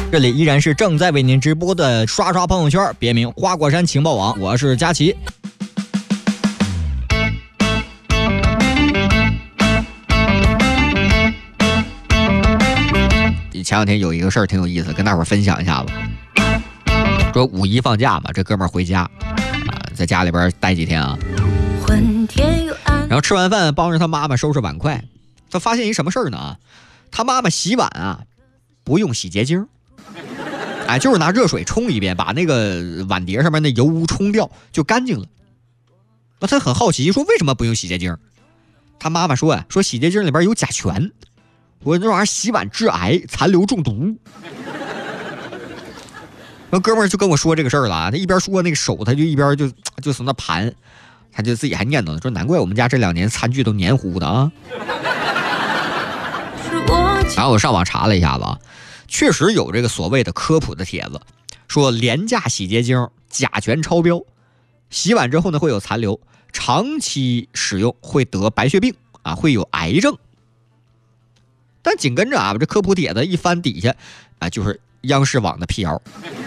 这里依然是正在为您直播的刷刷朋友圈，别名花果山情报网，我是佳琪。前两天有一个事儿挺有意思，跟大伙儿分享一下子。说五一放假嘛，这哥们儿回家在家里边待几天啊。然后吃完饭帮着他妈妈收拾碗筷，他发现一什么事儿呢？他妈妈洗碗啊不用洗洁精，就是拿热水冲一遍，把那个碗碟上面的油污冲掉就干净了。那他很好奇，说为什么不用洗洁精？他妈妈说说洗洁精里边有甲醛，我那玩意儿洗碗致癌，残留中毒。那哥们儿就跟我说这个事儿了，他一边说那个手他就一边就从那盘，他就自己还念叨说难怪我们家这2年餐具都黏糊糊的啊。然后我上网查了一下子啊，确实有这个所谓的科普的帖子，说廉价洗洁精甲醛超标，洗碗之后呢会有残留，长期使用会得白血病会有癌症。但紧跟着这科普帖子一翻底下就是央视网的辟谣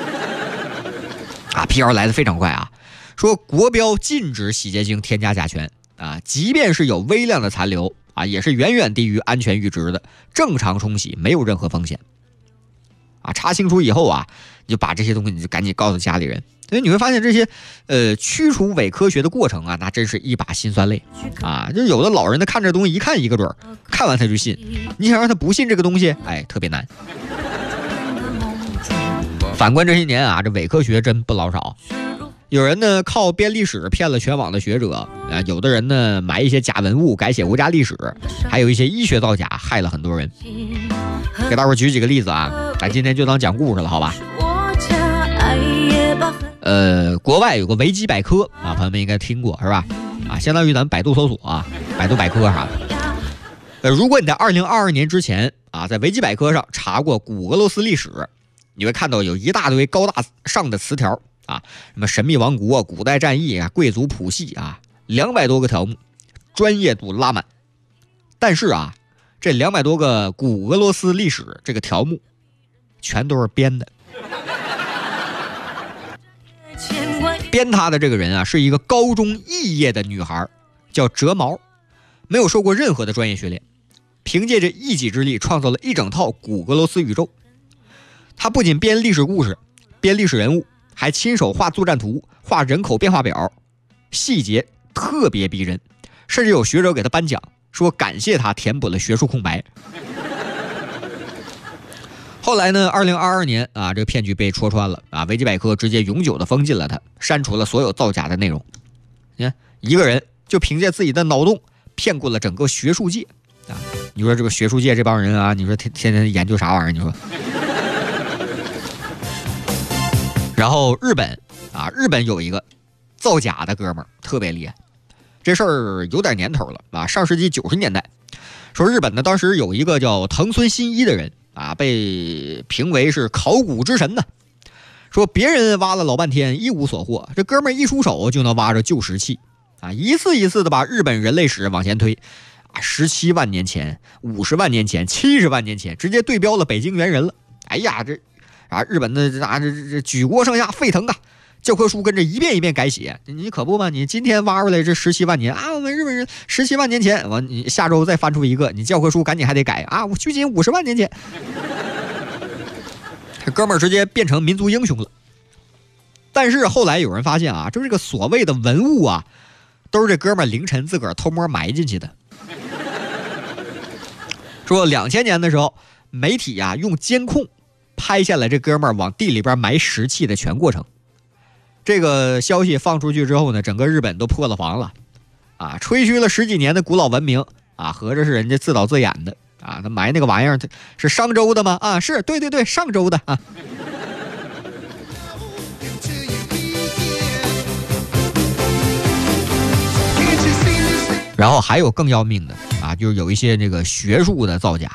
辟谣来的非常快说国标禁止洗洁精添加甲醛即便是有微量的残留也是远远低于安全阈值的，正常冲洗没有任何风险查清楚以后你就把这些东西你就赶紧告诉家里人。所以你会发现这些驱除伪科学的过程那真是一把辛酸泪就有的老人他看这东西一看一个准儿，看完他就信，你想让他不信这个东西特别难。反观这些年这伪科学真不老少。有人呢靠编历史骗了全网的学者有的人呢买一些假文物改写国家历史，还有一些医学造假害了很多人。给大伙举几个例子咱今天就当讲故事了，好吧？国外有个维基百科朋友们应该听过是吧？相当于咱百度搜索百度百科啥的。如果你在2022年之前在维基百科上查过古俄罗斯历史，你会看到有一大堆高大上的词条什么神秘王国、古代战役贵族谱系200多个条目，专业度拉满。但是这200多个古俄罗斯历史这个条目全都是编的。编他的这个人是一个高中肄业的女孩，叫折毛，没有受过任何的专业训练，凭借着一己之力创造了一整套古俄罗斯宇宙。他不仅编历史故事、编历史人物，还亲手画作战图、画人口变化表，细节特别逼真，甚至有学者给他颁奖，说感谢他填补了学术空白。后来呢，2022年这个骗局被戳穿了维基百科直接永久的封禁了他，删除了所有造假的内容。你看，一个人就凭借自己的脑洞骗过了整个学术界你说这个学术界这帮人你说天天研究啥玩意儿？你说。然后日本有一个造假的哥们儿特别厉害，这事儿有点年头了上世纪90年代，说日本呢当时有一个叫藤村新一的人被评为是考古之神呢。说别人挖了老半天一无所获，这哥们儿一出手就能挖着旧石器一次一次的把日本人类史往前推17万年前、50万年前、70万年前，直接对标了北京猿人了。哎呀，这日本的这举国上下沸腾教科书跟着一遍一遍改写。你可不嘛，你今天挖出来这17万年我们日本人17万年前，你下周再翻出一个，你教科书赶紧还得改我距今50万年前。这哥们儿直接变成民族英雄了。但是后来有人发现就是这个所谓的文物都是这哥们儿凌晨自个儿偷摸埋进去的。说2000年的时候，媒体用监控拍下了这哥们儿往地里边埋石器的全过程。这个消息放出去之后呢，整个日本都破了防了吹嘘了10几年的古老文明合着是人家自导自演的他埋那个玩意儿是商周的吗？是，对，上周的然后还有更要命的就是有一些这个学术的造假